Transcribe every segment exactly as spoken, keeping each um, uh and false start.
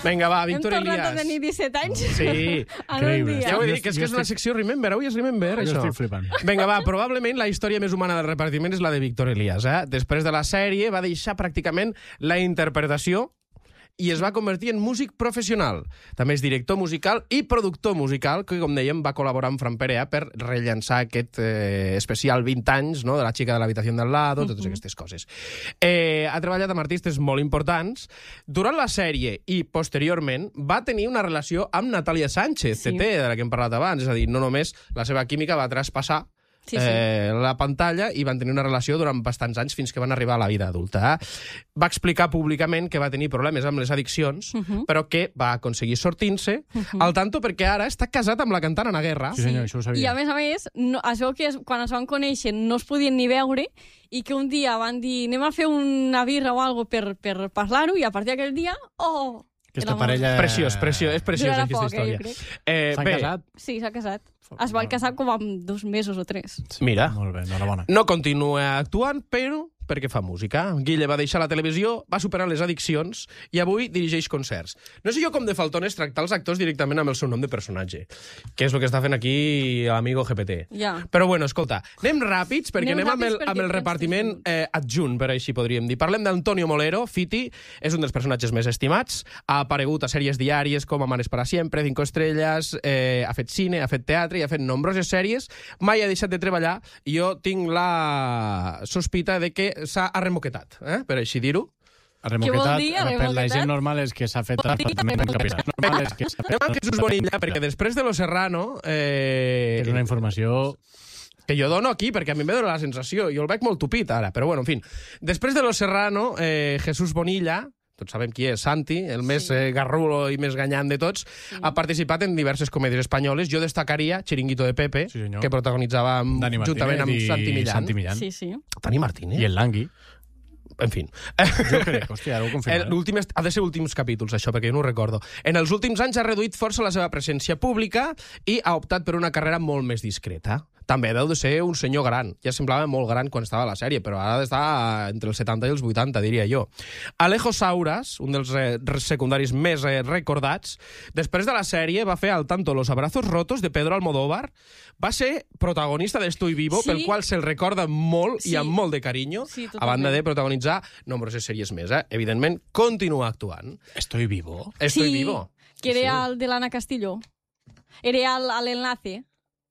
Vinga, va, Víctor Hem Elias. tornat a tenir disset anys Sí, en un dia. ja ho he dit, que és, que és una secció Remember, avui és Remember, Jo això. estic flipant. Vinga, va, probablement la història més humana del repartiment és la de Víctor Elias. Eh? Després de la sèrie va deixar pràcticament la interpretació i es va convertir en músic professional. També és director musical i productor musical, que, com dèiem, va col·laborar amb Fran Perea per rellançar aquest eh, especial vint anys, no?, de la xica de l'habitació del lado, totes uh-huh. aquestes coses. Eh, ha treballat amb artistes molt importants. Durant la sèrie i posteriorment va tenir una relació amb Natàlia Sánchez, Sí. T T, de la que hem parlat abans. És a dir, no només la seva química va traspassar Sí, sí. Eh, la pantalla i van tenir una relació durant bastants anys fins que van arribar a la vida adulta. Eh? Va explicar públicament que va tenir problemes amb les addiccions, Uh-huh. però que va aconseguir sortir-se, Uh-huh. al tanto perquè ara està casat amb la cantant Ana Guerra. Sí, senyor, això ho I sabia. a més a més, no, es veu que es, quan es van conèixer no es podien ni veure i que un dia van dir anem a fer una birra o algo per, per parlar-ho i a partir d'aquell dia, oh... Aquesta el amor. parella... Preciós, preciós, és preciós Durarà aquesta poc, eh, història. jo crec. Eh, S'han bé, casat? Sí, s'ha casat. Es van casar com amb dos mesos o tres. mira, Molt bé, enhorabona. no continua actuant, però perquè fa música. Guille va deixar la televisió, va superar les addiccions i avui dirigeix concerts. No sé jo com de faltones tractar els actors directament amb el seu nom de personatge, que és el que està fent aquí l'amigo G P T. Ja. Però bueno, escolta, anem ràpids, perquè Anem anem, amb, el, ràpids perquè amb el tens repartiment temps. eh, adjunt, per així podríem dir. Parlem d'Antonio Molero, Fiti, és un dels personatges més estimats, ha aparegut a sèries diàries com Amanes para siempre, Cinco estrelles, eh, ha fet cine, ha fet teatre i ha fet nombroses sèries, mai ha deixat de treballar i jo tinc la sospita de que s'ha arremoquetat, eh, per així dir-ho. Arremoquetat, dir, per la arremoquetat? gent normal és que s'ha fet tard, però també no capirà. Normal és que s'ha fet Anem amb Jesús Bonilla, perquè després de Lo Serrano... Eh, És una informació... que jo dono aquí, perquè a mi em ve donar la sensació. Jo el veig molt tupit, ara. Però, bueno, en fi. Després de Lo Serrano, eh, Jesús Bonilla, tots sabem qui és, Santi, el més Sí. eh, garrulo i més ganyant de tots, Sí. ha participat en diverses comèdies espanyoles. Jo destacaria Chiringuito de Pepe, Sí, senyor. que protagonitzava amb, Dani juntament amb Martínez Santi i Millán. Santi Millán. Sí, sí. Dani Martínez? I el Langui. En fi. Jo crec, hòstia, ara ho confirmaré. L'últim est- ha de ser últims capítols, això, perquè jo no ho recordo. En els últims anys ha reduït força la seva presència pública i ha optat per una carrera molt més discreta. També deu de ser un senyor gran. Ja semblava molt gran quan estava a la sèrie, però ara està entre els setanta i els vuitanta, diria jo. Alejo Sauras, un dels eh, secundaris més eh, recordats, després de la sèrie va fer al tanto Los abrazos rotos de Pedro Almodóvar, va ser protagonista d'Estoy vivo, Sí. pel qual se'l recorda molt Sí. i amb molt de carinyo, Sí, a banda totalment. de protagonitzar nombroses sèries més. Eh? Evidentment, continua actuant. Estoy vivo. Estoy sí, vivo. que Sí. era el de l'Anna Castillo. Era el- a l'enlace.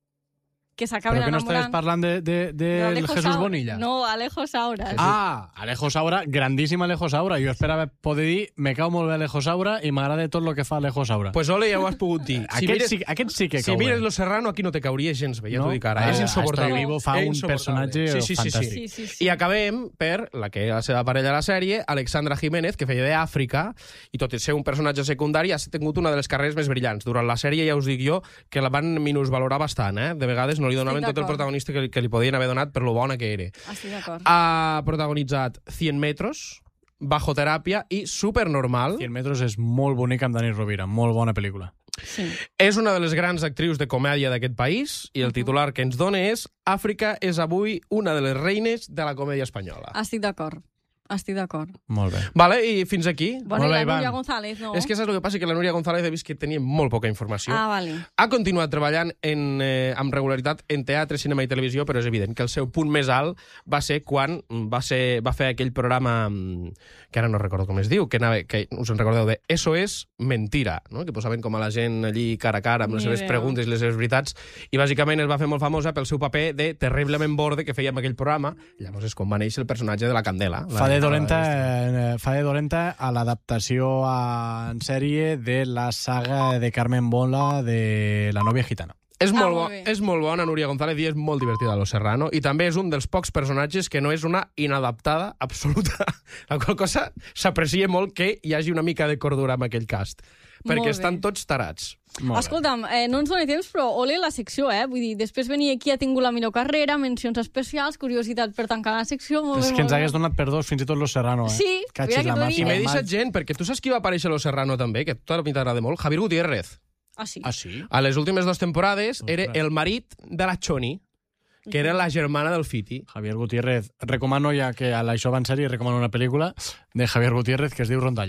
Que s'acaben Però que no enamorant. estaves parlant de, de, de d'Alejo Jesús Saura. Bonilla. No, Alejo Sauras. Ah, Alejo Saura, grandíssim Alejo Saura. Jo esperava poder dir, me cau molt bé Alejo Saura i m'agrada tot el que fa Alejo Saura. Pues ole, ja ho has pogut dir. aquest, mires, sí, aquest sí que si cau bé. mires Lo Serrano, aquí no te cauria gens bé, ja No? t'ho dic ara. Ah, és insuportable. Estoy vivo fa És un insuportable. personatge sí, sí, sí, fantàstic. Sí, Sí, sí, sí. sí. I acabem per la que era la seva parella a la sèrie, Alexandra Jiménez, que feia d'Àfrica, i tot i ser un personatge secundari, ha tingut una de les carreres més brillants. Durant la sèrie ja us dic jo que la van minusvalorar bastant, eh? De vegades no li donaven tot el d'acord. protagonista que, que li podien haver donat per lo bona que era. Estic d'acord. Ha protagonitzat cien metros, Bajo teràpia i Supernormal. cien metros és molt bonic amb Dani Rovira, molt bona pel·lícula. Sí. És una de les grans actrius de comèdia d'aquest país i el titular que ens dona és Àfrica és avui una de les reines de la comèdia espanyola. Estic d'acord. Estic d'acord. Molt bé. Vale, i fins aquí. Bueno, Molt i bé, la Núria Ivan. González, no? És que saps el que passa? Que la Núria González he vist que tenia molt poca informació. Ah, vale. Ha continuat treballant en, eh, amb regularitat en teatre, cinema i televisió, però és evident que el seu punt més alt va ser quan va, ser, va fer aquell programa, mm, que ara no recordo com es diu, que, anava, que us en recordeu de Eso es mentira, no? Que posaven com a la gent allí cara a cara amb les Ni seves idea. preguntes i les seves veritats, i bàsicament es va fer molt famosa pel seu paper de terriblement borde que feia en aquell programa, i llavors és com va néixer el personatge de la Candela. Fa la, de dolenta, eh, fa de dolenta a l'adaptació en sèrie de la saga de Carmen Bola de La novia gitana. És molt, Ah, bo, molt bé. és molt bona, Núria González, i és molt divertida, Lo Serrano, i també és un dels pocs personatges que no és una inadaptada absoluta, la qual cosa s'aprecia molt que hi hagi una mica de cordura amb aquell cast, perquè Molt bé. estan tots tarats. Molt bé. Escolta'm, eh, no ens dona temps, però ole la secció, eh? Vull dir, després venir aquí ha tingut la millor carrera, mencions especials, curiositat per tancar la secció... Molt És bé, que ens molt bé. hagués donat per dos, fins i tot Los Serrano, eh? Sí, Cachis mira que la t'ho màfia. I dic. m'he Eh, deixat gent, perquè tu saps qui va aparèixer a Lo Serrano també, que a tu t'agrada molt? Javier Gutiérrez. Ah, sí? Ah, sí? A les últimes dues temporades era Ostres. el marit de la Choni, que era la germana del Fiti. Javier Gutiérrez. Recomano, ja que a l'Això va en sèrie, recomano una pel·lícula de Javier Gutiérrez que es diu Rondallas.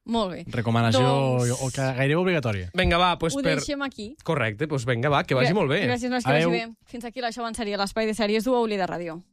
Molt bé. Recomanació Doncs- o que gairebé obligatòria. Vinga, va, doncs Ho per... deixem aquí. Correcte, doncs vinga, va, que vagi molt bé. Gràcies, Nois, que Adéu. vagi bé. Fins aquí l'Això en sèrie, l'espai de sèries d'U A U Lleida Ràdio.